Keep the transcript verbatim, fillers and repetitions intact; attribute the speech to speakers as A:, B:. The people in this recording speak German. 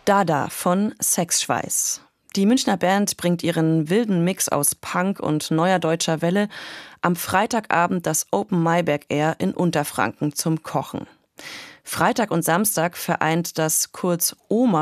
A: Dada von Sexschweiß. Die Münchner Band bringt ihren wilden Mix aus Punk und neuer deutscher Welle am Freitagabend das Open Maiberg Air in Unterfranken zum Kochen. Freitag und Samstag vereint das Kurz-Oma